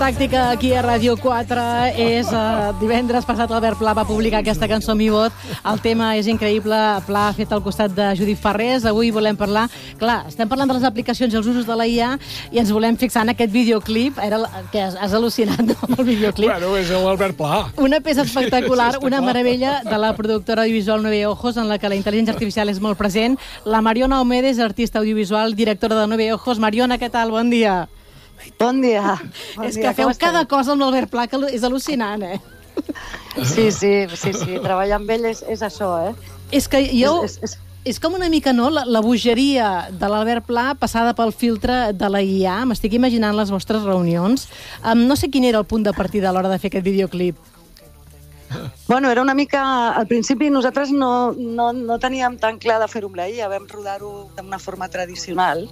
Tàctica aquí a Ràdio 4 és divendres passat l'Albert Pla va publicar aquesta cançó Mi Voz. El tema és increïble, Pla fet al costat de Judit Farrés. Avui volem parlar, clar, estem parlant de les aplicacions i els usos de la IA i ens volem fixar en aquest videoclip. Que has al·lucinat, no, amb el videoclip? Bueno, és l'Albert Pla. Una peça espectacular, una meravella de la productora audiovisual 9 Ojos, en la que la intel·ligència artificial és molt present. La Mariona Omedes, artista audiovisual, directora de 9 Ojos. Mariona, què tal? Bon dia. Bon dia. És que feu cada cosa amb l'Albert Pla, que és al·lucinant, eh? Sí, treballar amb ell és això, eh? És que és com una mica, no?, la bogeria de l'Albert Pla passada pel filtre de la IA. M'estic imaginant les vostres reunions. No sé quin era el punt de partida a l'hora de fer aquest videoclip. Bueno, era una mica... Al principi nosaltres no teníem tan clar de fer-ho amb la IA, vam rodar-ho d'una forma tradicional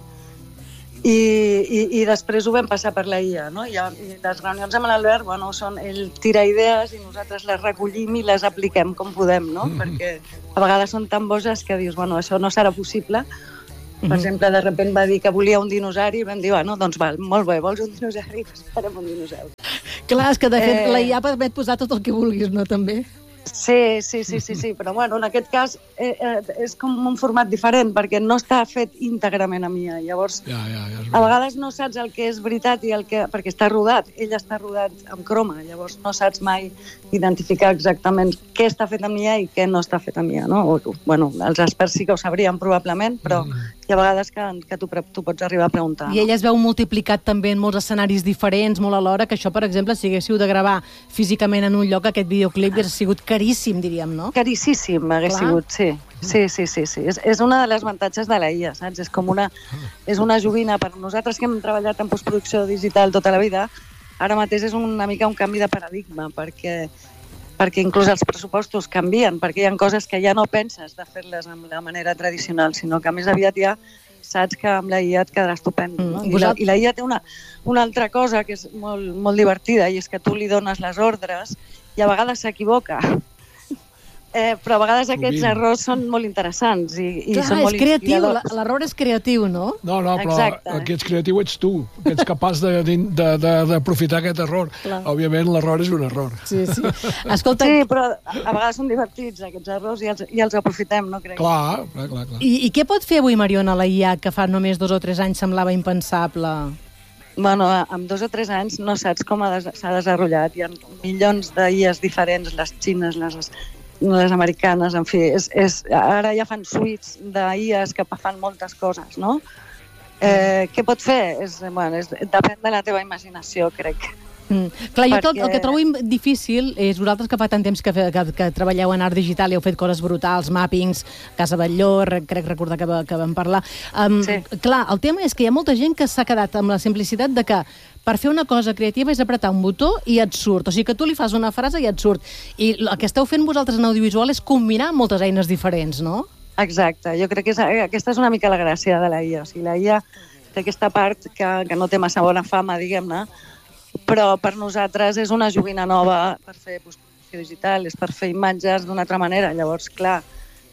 i després ho vam passar per la IA, no? I les reunions amb l'Albert, bueno, ell tira idees i nosaltres les recollim i les apliquem com podem, no? Perquè a vegades són tan boses que dius, bueno, això no serà possible. Per exemple, de sobte va dir que volia un dinosauri i vam dir, bueno, doncs val, molt bé, vols un dinosauri? Farem un dinosauri. Clar, és que de fet la IA permet posar tot el que vulguis, no, també? Sí, però bueno, en aquest cas és com un format diferent perquè no està fet íntegrament amb IA. Llavors, a vegades no saps el que és veritat i perquè està rodat. Ell està rodat amb croma, llavors no saps mai identificar exactament què està fet amb IA i què no està fet amb IA, no? Bueno, els experts sí que ho sabrien probablement, però hi ha vegades que tu pots arribar a preguntar. I ell es veu multiplicat també en molts escenaris diferents, molt alhora, que això, per exemple, si haguéssiu de gravar físicament en un lloc, aquest videoclip hauria sigut caríssim, diríem, no? Caríssim hagués sigut, sí. Sí. És una de les avantatges de la IA, saps? És una joguina per nosaltres que hem treballat en postproducció digital tota la vida. Ara mateix és una mica un canvi de paradigma, perquè inclús els pressupostos canvien, perquè hi ha coses que ja no penses de fer-les amb la manera tradicional, sinó que més aviat ja saps que amb la IA et quedarà estupend. No? I la IA té una altra cosa que és molt, molt divertida, i és que tu li dones les ordres i a vegades s'equivoca. Però a vegades aquests errors són molt interessants i clar, són molt inspiradors. L'error és creatiu, no? No, però el que ets creatiu ets tu, que ets capaç d'aprofitar aquest error. Clar. Òbviament, l'error és un error. Sí. Escolta... Sí, però a vegades són divertits, aquests errors, i els aprofitem, no crec? Clar. I què pot fer avui, Mariona, la IA, que fa només 2 o 3 anys semblava impensable? Bueno, amb 2 o 3 anys no saps com s'ha desenvolupat. Hi ha milions d'IAs diferents, les xines, les americanes, en fi, ara ja fan suites d'IAs que fan moltes coses, no? Què pot fer? Depèn de la teva imaginació, crec. Clar, jo el que trobo difícil és vosaltres que fa tant temps que treballeu en art digital i heu fet coses brutals, mappings, Casa Batlló, crec recordar que vam parlar. Clar, el tema és que hi ha molta gent que s'ha quedat amb la simplicitat de que per fer una cosa creativa és apretar un botó i et surt. O sigui que tu li fas una frase i et surt. I el que esteu fent vosaltres en audiovisual és combinar moltes eines diferents, no? Exacte. Jo crec que aquesta és una mica la gràcia de la IA. O sigui, la IA té aquesta part que no té massa bona fama, diguem-ne, però per nosaltres és una joguina nova per fer postproducció digital, és per fer imatges d'una altra manera. Llavors, clar,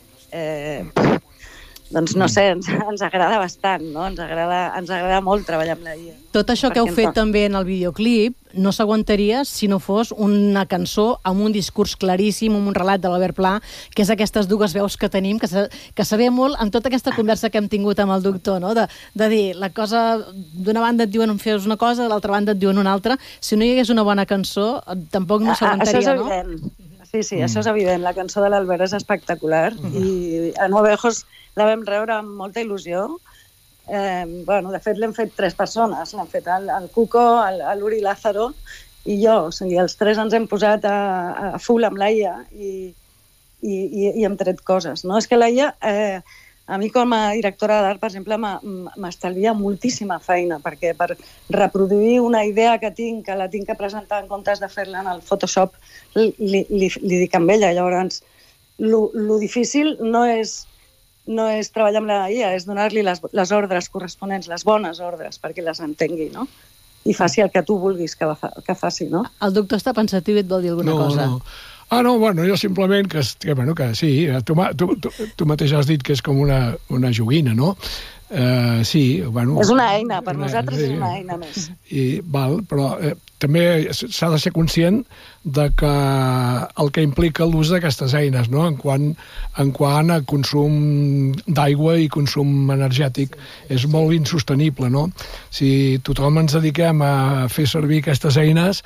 doncs no sé, ens agrada bastant, no? Ens agrada molt treballar amb la IA. Tot això que heu fet també en el videoclip no s'aguantaria si no fos una cançó amb un discurs claríssim, amb un relat de l'Albert Pla, que és aquestes dues veus que tenim, que se ve molt en tota aquesta conversa que hem tingut amb el doctor, no? De dir, la cosa, d'una banda et diuen fes una cosa, de l'altra banda et diuen una altra. Si no hi hagués una bona cançó, tampoc no s'aguantaria, no? Això és evident. Sí, això és evident. La cançó de l'Albert és espectacular i a 9 Ojos la vam rebre amb molta il·lusió. De fet, l'hem fet 3 persones. L'hem fet el Cuco, l'Uri Lázaro i jo. O sigui, els 3 ens hem posat a full amb la IA i hem tret coses. No? És que la IA, a mi com a directora d'art, per exemple, m'estalvia moltíssima feina, perquè per reproduir una idea que la tinc que presentar en comptes de fer-la en el Photoshop, li dic amb ella. Llavors, lo difícil no és treballar amb la IA, és donar-li les ordres corresponents, les bones ordres, perquè les entengui, no? I faci el que tu vulguis que faci, no? El doctor està pensatiu i et vol dir alguna cosa. No, jo simplement que sí, tu mateix has dit que és com una joguina, no? Sí, bueno... És una eina, per nosaltres és una eina més. Però també s'ha de ser conscient de que el que implica l'ús d'aquestes eines, no? en quant a consum d'aigua i consum energètic, és molt insostenible, no? Si tothom ens dediquem a fer servir aquestes eines,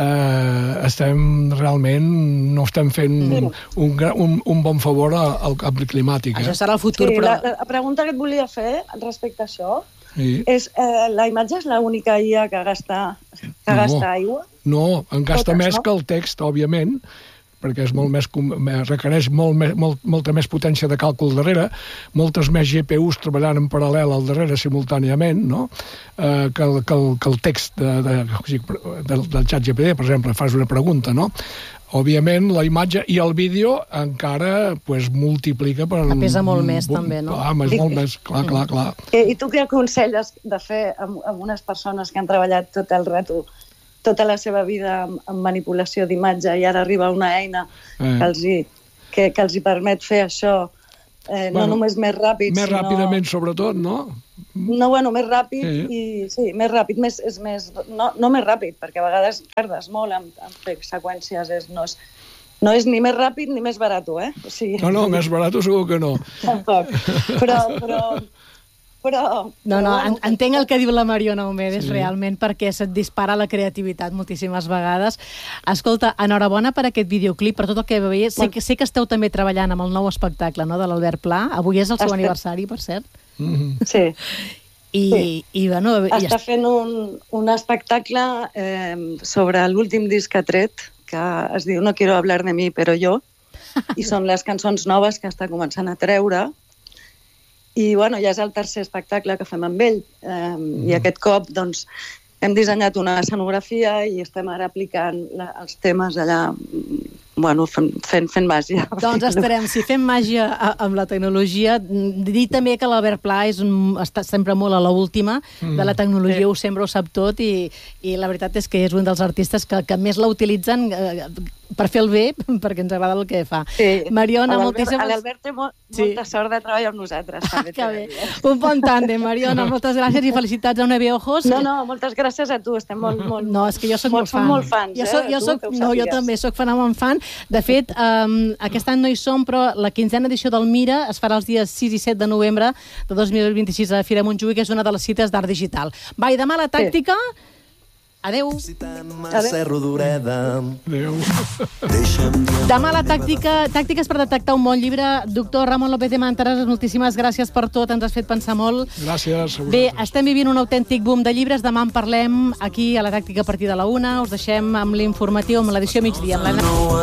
no estem fent un bon favor al canvi climàtic. Això serà el futur, però... La pregunta que et volia fer respecte a això és, la imatge és l'única IA que gasta aigua? No, en gasta més que el text, òbviament, perquè és molt més, requereix molta més potència de càlcul darrere, moltes més GPUs treballant en paral·lel al darrere simultàniament, no? Que el text del ChatGPT, per exemple, fas una pregunta, no? Òbviament, la imatge i el vídeo encara multiplica per... Pesa molt més, també, no? Clar, és molt més, clar. I tu què aconselles de fer amb unes persones que han treballat tot el rato, tota la seva vida en manipulació d'imatge, i ara arriba una eina que els hi permet fer això, no només més ràpid, més ràpidament, sobretot, no? No, més ràpid, més ràpid, no més ràpid, perquè a vegades perdes molt en fer seqüències, no és ni més ràpid ni més barat, eh? O sigui... No, més barat segur que no. Tampoc, però... No, entenc el que diu la Mariona Homedes, realment, perquè se't dispara la creativitat moltíssimes vegades. Escolta, enhorabona per aquest videoclip, per tot el que veia. Sé que esteu també treballant amb el nou espectacle, no?, de l'Albert Pla. Avui és el seu aniversari, per cert. Sí. Està fent un espectacle sobre l'últim disc que ha tret, que es diu No quiero hablar de mí, pero yo, i són les cançons noves que està començant a treure. I, ja és el tercer espectacle que fem amb ell. I aquest cop, doncs, hem dissenyat una escenografia i estem ara aplicant els temes allà, fent màgia. Doncs estarem, si fem màgia amb la tecnologia. Dir també que l'Albert Pla està sempre molt a l'última de la tecnologia, sempre ho sap tot, i la veritat és que és un dels artistes que més la utilitzen per fer el bé, perquè ens agrada el que fa. Mariona, moltíssimes... L'Albert té molta sort de treballar amb nosaltres. Que bé. Un bon tàndem, Mariona. Moltes gràcies i felicitats a Nueve Ojos. No, moltes gràcies a tu. Estem molt... No, és que jo soc molt fan. Som molt fans, jo també soc fan. De fet, aquest any no hi som, però la 15a edició del Mira es farà els dies 6 i 7 de novembre de 2026 a Fira Montjuïc, que és una de les cites d'art digital. Va, i demà la tàctica... Adéu. Adéu. Demà la tàctiques per detectar un bon llibre. Doctor Ramon López de Mantaras, moltíssimes gràcies per tot, ens has fet pensar molt. Gràcies. Bé, estem vivint un autèntic boom de llibres. Demà en parlem aquí a la tàctica a partir de la 1. Us deixem amb l'informatiu, amb l'edició migdia.